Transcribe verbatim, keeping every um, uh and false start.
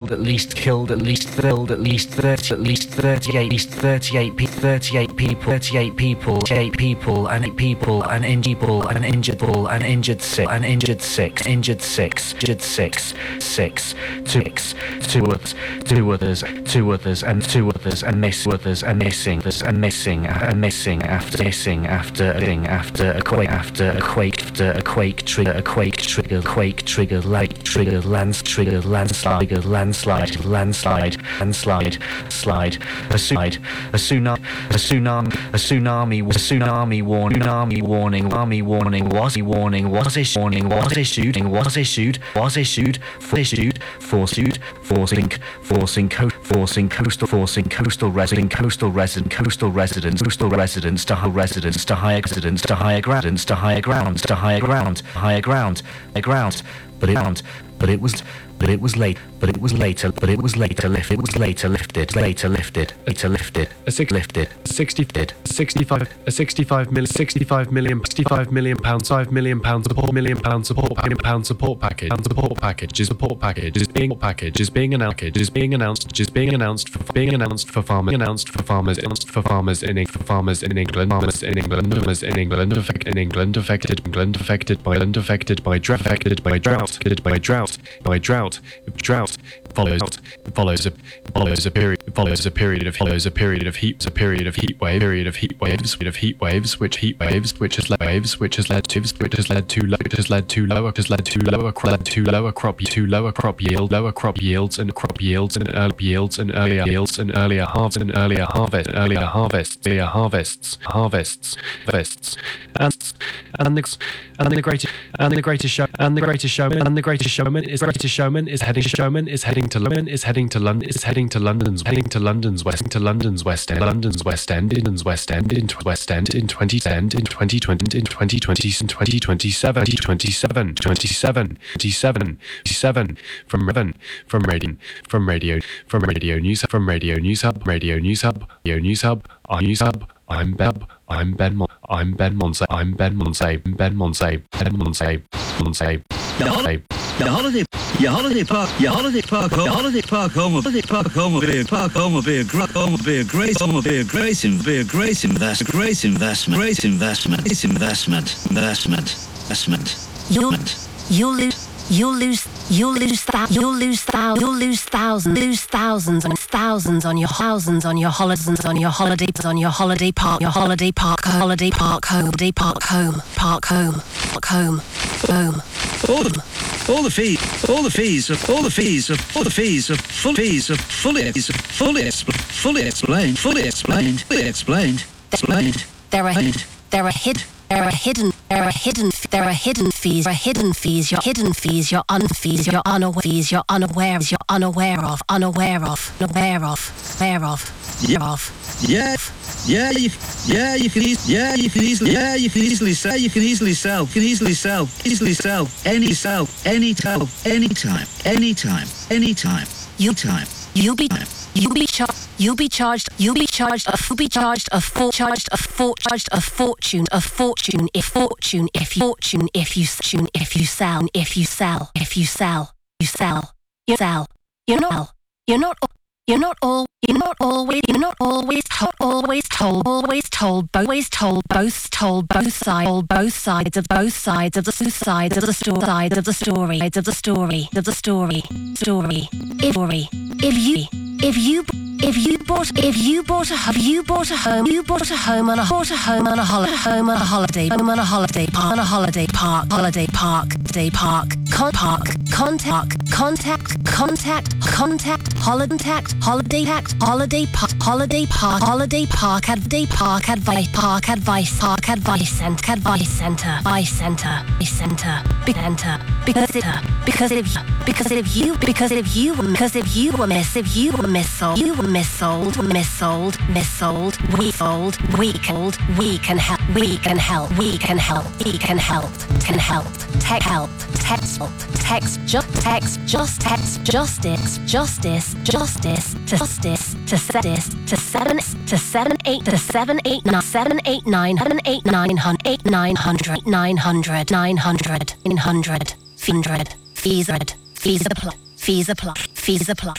killed at least killed at least killed at least thirty at least thirty-eight at least thirty-eight pe- thirty-eight people thirty-eight people eight people and eight people and injured people and injured people and injured six and injured six injured six injured six six two six two others two others two others and two others and miss others and missing others and missing and missing after missing after a thing after a quake after a quake after a quake trigger a quake trigger quake trigger light trigger lands trigger landslide landslide landslide landslide slide a slide a tsunami a tsunami a tsunami a tsunami warning tsunami warning army warning was he warning was issued warning was issued was issued was issued for issued forced forcing forcing co- forcing coastal forcing coastal resident coastal resident coastal residents coastal residents to higher residents to higher residents to higher grounds to higher grounds to higher ground higher ground higher ground but it but it was but it was late but it was later but it was later lift it was later lifted later lifted later lifted a six lifted sixty sixty-five a sixty-five million sixty-five million sixty-five million pounds five million pounds support million pound support pound support package pound support package is support package is being package is being announced is being announced is being announced for being announced for farmers announced for farmers announced for farmers in for farmers in England farmers in England farmers in England affected in England affected England affected by England affected by drought affected by drought affected by drought by drought drought follows follows a follows a period follows a period of follows a period of heat a period of heat wave period of heat waves of heat waves which heat waves which has led waves which has led to which has led to which has led to lower has led to lower crop to lower crop to lower crop yield lower crop yields and crop yields and early yields and earlier yields and earlier harvest and earlier harvest earlier harvests earlier harvests harvests harvests and and the and the greatest and the greatest show and the greatest showman and the greatest showman is greatest showman is heading showman is heading to London is heading to London is heading to London's heading to London's west to London's west end London's west end London's west end in west end in twenty ten in twenty twenty in twenty twenty in twenty twenty-seven twenty-seven twenty-seven twenty-seven seven from Revan from radio from radio from radio news from radio news hub radio news hub radio news hub I news hub I'm Ben I'm Ben Mon- I'm Ben Monse I'm Ben Monse Ben Monse Ben Monse Monse Monse Your holiday, your holiday park, your holiday park, your holiday park home, holiday park home will be a park home will be a great home will be a great home will be a great be a great invest great investment great investment great investment investment investment. You'll you'll lose you'll lose you'll lose thou- you'll lose thou- you'll lose thousands lose thousands and thousands on your thousands on your holidays on your holidays on your holiday park your holiday park holiday park home holiday park home park home park home home. All the, all the fees, all the fees, of all the fees, of all the fees, of full fees, of fully, fully, expl- fully explained, fully explained, fully explained, explained. There are there are hid there are hidden there are hidden there are hidden fees there are hidden fees your hidden fees your unfees your unaware fees you're unaware you're unaware of unaware of aware of aware of yeah of yeah. Yeah, you, yeah, you can, e- yeah, you can easily, yeah, you can easily sell, you can easily sell, can easily sell, easily sell, any sell, any tell, anytime, anytime, anytime, you time, you'll be, you'll be charged, you'll be charged, you'll be charged, a you'll be charged a for charged a for charged a fortune, a fortune, if fortune, if you fortune, if you fortune, if you sell, if you sell, if you sell, you sell, you sell, you're not, you're not. You're not all. You're not always. You're not always told. Always told. Always told. Always told. Both told. Both sides. Both sides of both sides of the sides of the story. Sides of the story. Sides of the story. Of the story. Story. Story. If you. If you. If you bought. If you bought a home. You bought a home. You bought a home on a. Bought a home on a holiday. Home on a holiday. Home on a holiday park. On a holiday park. Holiday park. Day park. Con park. Contact. Contact. Contact. Contact. Holiday. Contact. Holiday tax, holiday park, holiday park, holiday park, holiday park, advice, park, advice, park, advice center, advice center, advice center, advice center, big center, because it, because if, because if you, because if you, because if you were miss, if you were missold, you were missold, missold, missold, we sold, we can, we can help, we can help, we can help, we can help, can help, tech help, text, text, just text, just text, justice, justice, justice, to justice, to justice, to seven, to seven, eight, to seven, eight, nine, seven, eight, nine, seven, eight, nine hundred, eight, nine hundred, nine hundred, nine hundred, nine hundred, hundred, fees, fees, fees apply, fees apply, fees apply.